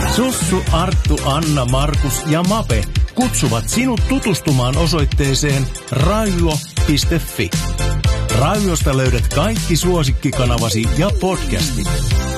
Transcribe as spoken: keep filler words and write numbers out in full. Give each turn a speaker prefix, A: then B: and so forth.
A: Sussu, Arttu, Anna, Markus ja Mape kutsuvat sinut tutustumaan osoitteeseen raijuo piste fi. Raijuosta löydät kaikki suosikkikanavasi ja podcastit.